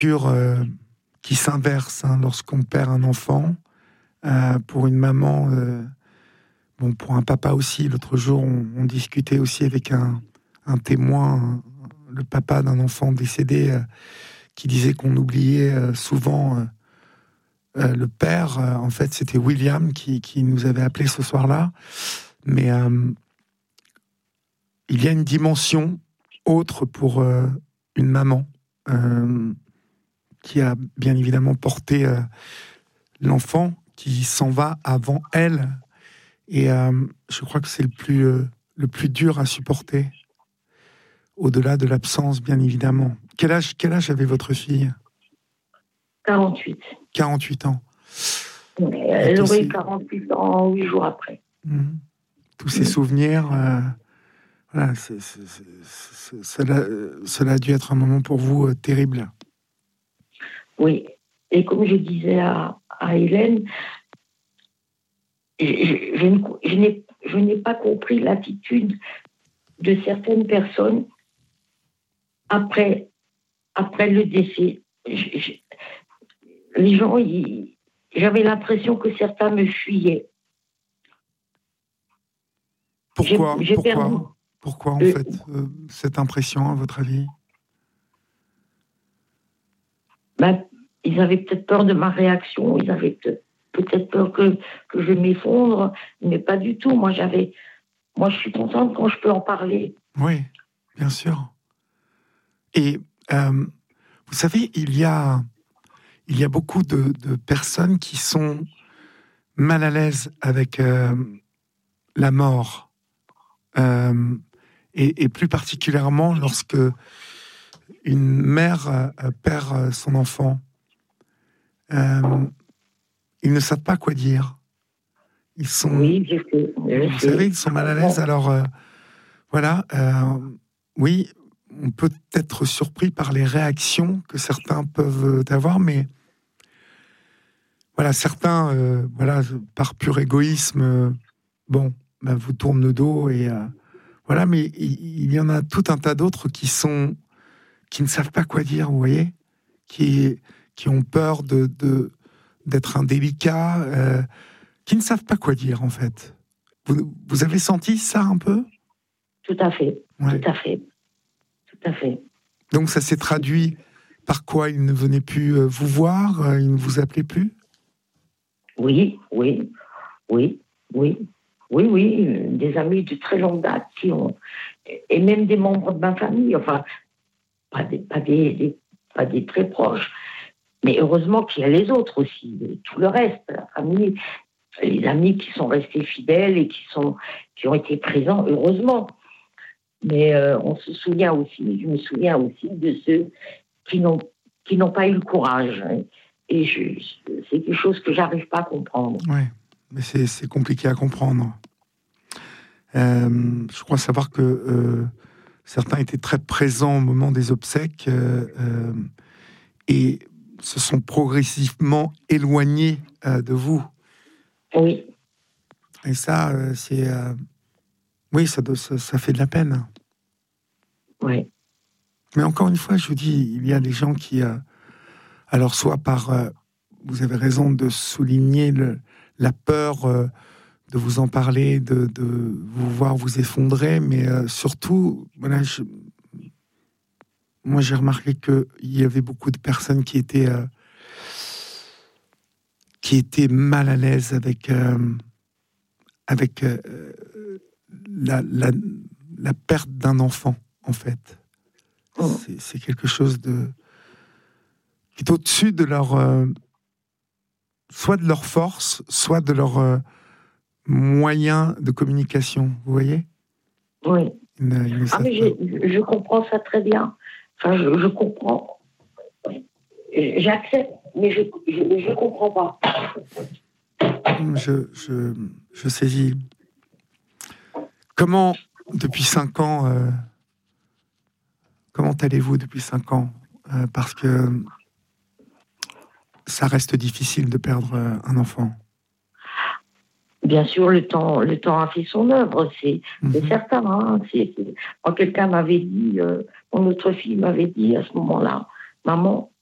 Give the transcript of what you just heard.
qui s'inverse lorsqu'on perd un enfant. Pour une maman, pour un papa aussi. L'autre jour, on discutait aussi avec un témoin, le papa d'un enfant décédé, qui disait qu'on oubliait souvent le père. En fait, c'était William qui nous avait appelé ce soir-là. Mais il y a une dimension autre pour une maman qui a bien évidemment porté l'enfant, qui s'en va avant elle. Et je crois que c'est le plus dur à supporter, au-delà de l'absence, bien évidemment. Quel âge avait votre fille ? 48. 48 ans. Elle aurait 48 ans 8 jours après. Tous ces souvenirs, voilà, cela a dû être un moment pour vous terrible. Oui, et comme je disais à Hélène, je n'ai pas compris l'attitude de certaines personnes après le décès. Les gens, j'avais l'impression que certains me fuyaient. Pourquoi en fait, cette impression, à votre avis ? Ils avaient peut-être peur de ma réaction, ils avaient peut-être peur que je m'effondre, mais pas du tout. Moi, je suis contente quand je peux en parler. Oui, bien sûr. Et vous savez, il y a beaucoup de personnes qui sont mal à l'aise avec la mort. Et plus particulièrement lorsque une mère perd son enfant. Ils ne savent pas quoi dire. Ils sont, vous savez, ils sont mal à l'aise. Alors, voilà, oui, on peut être surpris par les réactions que certains peuvent avoir, mais voilà, certains, par pur égoïsme, vous tournent le dos et voilà, mais il y en a tout un tas d'autres qui ne savent pas quoi dire, vous voyez, qui ont peur d'être indélicats, qui ne savent pas quoi dire, en fait. Vous avez senti ça un peu ? Tout à fait, ouais. Tout à fait. Donc ça s'est traduit par quoi ? Ils ne venaient plus vous voir, ils ne vous appelaient plus ? Oui. Des amis de très longue date et même des membres de ma famille, enfin, pas des très proches, mais heureusement qu'il y a les autres aussi, tout le reste, la famille, les amis qui sont restés fidèles et qui ont été présents, heureusement. Mais je me souviens aussi de ceux qui n'ont pas eu le courage. Et c'est quelque chose que j'arrive pas à comprendre. Oui, mais c'est compliqué à comprendre. Je crois savoir que certains étaient très présents au moment des obsèques et se sont progressivement éloignés de vous. Oui. Et ça, oui, ça fait de la peine. Oui. Mais encore une fois, je vous dis, il y a des gens qui, alors soit par, vous avez raison de souligner la peur de vous en parler, de vous voir vous effondrer, mais surtout, voilà, moi j'ai remarqué qu'il y avait beaucoup de personnes qui étaient mal à l'aise avec la perte d'un enfant, en fait. C'est quelque chose qui est au-dessus de leur soit de leur force, soit de leur moyens de communication, vous voyez ? Oui. Mais je comprends ça très bien. Enfin, je comprends. J'accepte, mais je comprends pas. Je saisis. Comment, depuis 5 ans, comment allez-vous depuis 5 ans ? Parce que ça reste difficile de perdre un enfant. Bien sûr, le temps a fait son œuvre, c'est certain. Hein, quand quelqu'un m'avait dit, mon autre fille m'avait dit à ce moment-là, maman,